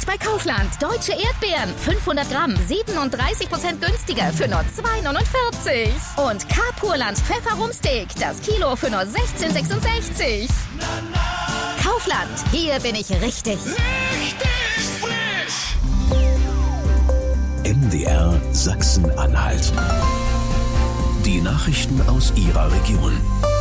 bei Kaufland. Deutsche Erdbeeren, 500 Gramm, 37% günstiger für nur 2,49. Und K-Purland Pfefferumsteak, das Kilo für nur 16,66. Kaufland, hier bin ich richtig. Richtig frisch! MDR Sachsen-Anhalt. Die Nachrichten aus Ihrer Region.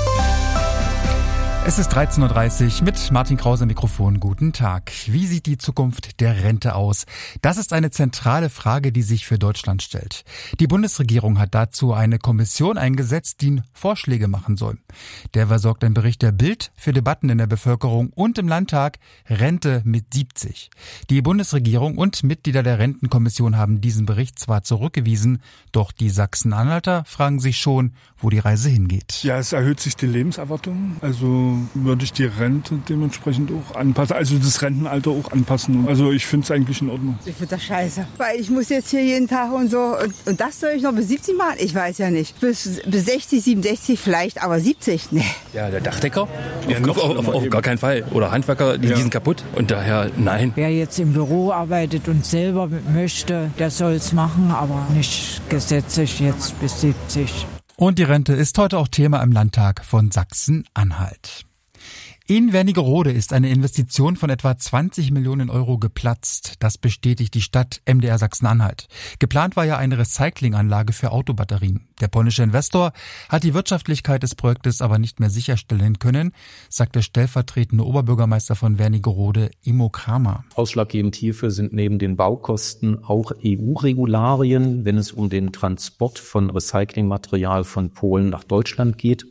Es ist 13.30 Uhr mit Martin Krause am Mikrofon. Guten Tag. Wie sieht die Zukunft der Rente aus? Das ist eine zentrale Frage, die sich für Deutschland stellt. Die Bundesregierung hat dazu eine Kommission eingesetzt, die Vorschläge machen soll. Derweil sorgt ein Bericht der Bild für Debatten in der Bevölkerung und im Landtag. Rente mit 70. Die Bundesregierung und Mitglieder der Rentenkommission haben diesen Bericht zwar zurückgewiesen, doch die Sachsen-Anhalter fragen sich schon, wo die Reise hingeht. Ja, es erhöht sich die Lebenserwartung. Also würde ich die Rente dementsprechend auch anpassen, also das Rentenalter auch anpassen. Also ich finde es eigentlich in Ordnung. Ich finde das scheiße, weil ich muss jetzt hier jeden Tag und so und das soll ich noch bis 70 machen? Ich weiß ja nicht. Bis 60, 67 vielleicht, aber 70, nee. Ja, der Dachdecker? Ja, auf gar keinen Fall. Oder Handwerker, die sind kaputt. Und daher, nein. Wer jetzt im Büro arbeitet und selber möchte, der soll es machen, aber nicht gesetzlich jetzt bis 70. Und die Rente ist heute auch Thema im Landtag von Sachsen-Anhalt. In Wernigerode ist eine Investition von etwa 20 Millionen Euro geplatzt. Das bestätigt die Stadt MDR Sachsen-Anhalt. Geplant war ja eine Recyclinganlage für Autobatterien. Der polnische Investor hat die Wirtschaftlichkeit des Projektes aber nicht mehr sicherstellen können, sagt der stellvertretende Oberbürgermeister von Wernigerode, Imo Kramer. Ausschlaggebend hierfür sind neben den Baukosten auch EU-Regularien, wenn es um den Transport von Recyclingmaterial von Polen nach Deutschland geht.